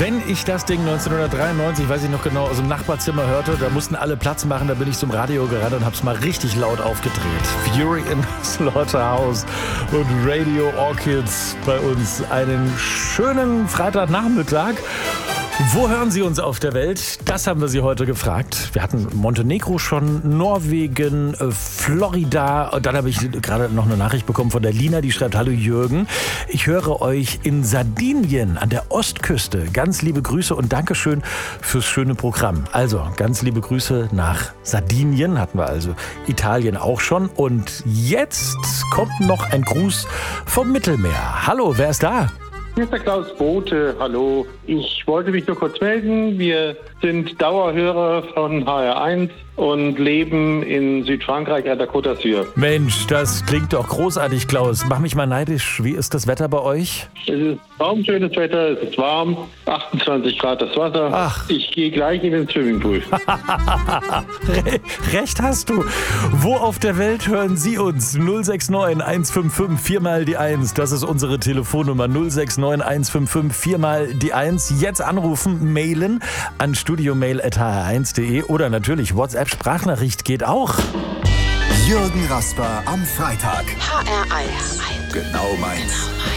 Wenn ich das Ding 1993, weiß ich noch genau, aus dem Nachbarzimmer hörte, da mussten alle Platz machen, da bin ich zum Radio gerannt und hab's mal richtig laut aufgedreht. Fury in Slaughterhouse und Radio Orchids bei uns. Einen schönen Freitagnachmittag. Wo hören Sie uns auf der Welt? Das haben wir Sie heute gefragt. Wir hatten Montenegro schon, Norwegen, Florida. Und dann habe ich gerade noch eine Nachricht bekommen von der Lina, die schreibt: Hallo Jürgen, ich höre euch in Sardinien an der Ostküste. Ganz liebe Grüße und Dankeschön fürs schöne Programm. Also ganz liebe Grüße nach Sardinien, hatten wir also Italien auch schon. Und jetzt kommt noch ein Gruß vom Mittelmeer. Hallo, wer ist da? Hier ist der Klaus Bote, hallo. Ich wollte mich nur kurz melden. Wir sind Dauerhörer von HR1 und leben in Südfrankreich an der Côte d'Azur. Mensch, das klingt doch großartig, Klaus. Mach mich mal neidisch. Wie ist das Wetter bei euch? Es ist traumschönes Wetter, es ist warm, 28 Grad das Wasser. Ach. Ich gehe gleich in den Swimmingpool. Recht hast du. Wo auf der Welt hören Sie uns? 069 155 4 mal die 1. Das ist unsere Telefonnummer. 069 155 4 mal die 1. Jetzt anrufen, mailen an studiomail@hr1.de oder natürlich WhatsApp-Sprachnachricht geht auch. Jürgen Rasper am Freitag. HR1. Genau meins.